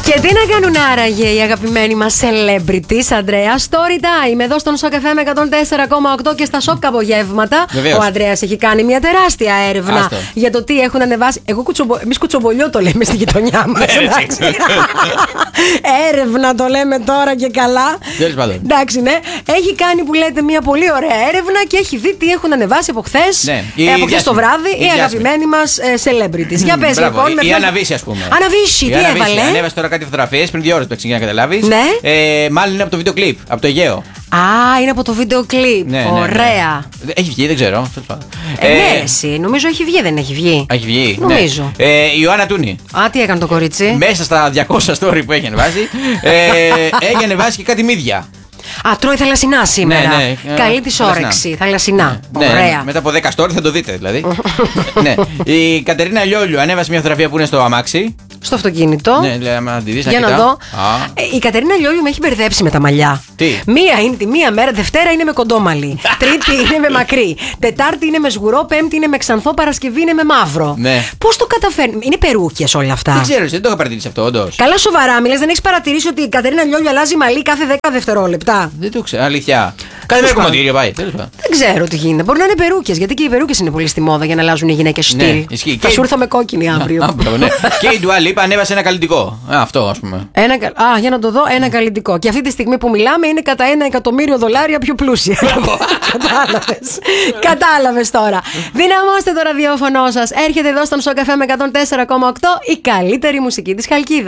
Και τι να κάνουν άραγε οι αγαπημένοι μας celebrities, Αντρέα? Story time εδώ στον Shock FM 104,8 και στα Shock απογεύματα. Βεβαίως. Ο Ανδρέας έχει κάνει μια τεράστια έρευνα. Άστο. Για το τι έχουν ανεβάσει. Εμείς κουτσομπολιό το λέμε στη γειτονιά μας. Έρευνα το λέμε τώρα και καλά. Τέλος πάντων. Εντάξει, ναι. Έχει κάνει που λέτε μια πολύ ωραία έρευνα και έχει δει τι έχουν ανεβάσει από χθες. Ναι. Από χθες το βράδυ οι αγαπημένοι μας celebrities. Για πες λοιπόν. Η Αναβίση, ας πούμε. Αναβίση, τι έβαλε? Ανέβασε τώρα κάτι φωτογραφίες πριν 2 ώρες για να καταλάβεις. Ναι. Μάλλον είναι από το βίντεο κλιπ, από το Αιγαίο. Α, είναι από το βίντεο κλιπ. Ναι, ωραία. Ναι. Έχει βγει, δεν ξέρω. Ναι, εσύ. Νομίζω έχει βγει, δεν έχει βγει. Έχει βγει. Νομίζω. Ναι. Η Ιωάννα Τούνη. Α, τι έκανε το κορίτσι? Μέσα στα 200 story που έχει ανεβάσει, έχει ανεβάσει και κάτι μύδια. Α, τρώει θαλασσινά σήμερα. Ναι. Καλή της όρεξη. Θαλασσινά. Ναι, Ωραία. μετά από 10 story θα το δείτε δηλαδή. Ναι. Η Κατερίνα Λιόλιου ανέβασε μια φωτογραφία που είναι στο αμάξι. Στο αυτοκίνητο. Ναι, λέει, άμα τη δεις, Για να δω. Η Κατερίνα Λιόλιου με έχει μπερδέψει με τα μαλλιά. Τι? Μία είναι τη μία μέρα, Δευτέρα είναι με κοντόμαλι. Τρίτη είναι με μακρύ. Τετάρτη είναι με σγουρό. Πέμπτη είναι με ξανθό. Παρασκευή είναι με μαύρο. Ναι. Πώς το καταφέρνει? Είναι περούκες όλα αυτά. Δεν ξέρω, δεν το είχα παρατηρήσει αυτό, όντως. Καλά, σοβαρά μιλάς? Δεν έχεις παρατηρήσει ότι η Κατερίνα Λιόλιου αλλάζει μαλλί κάθε 10 δευτερόλεπτα? Δεν το ξέρω, αλήθεια. Κάθε μέρα κομματήριο πάει. Τέλος πάντων. Δεν ξέρω τι γίνεται. Μπορεί να είναι περούκες, γιατί και οι περούκες είναι πολύ στη μόδα για να αλλάζουν οι γυναίκες στυλ. Ναι, ισχύει. Θα σου έρθω με κόκκινη αύριο. Ναι. Και η Dua Lipa ανέβασε ένα καλλιτικό. Αυτό, ας πούμε. Για να το δω, ένα καλλιτικό. Και αυτή τη στιγμή που μιλάμε είναι κατά $1.000.000 πιο πλούσια. Κατάλαβες τώρα. Δυναμώστε το ραδιόφωνο σας. Έρχεται εδώ στον Shock FM 104,8 η καλύτερη μουσική της Χαλκίδας.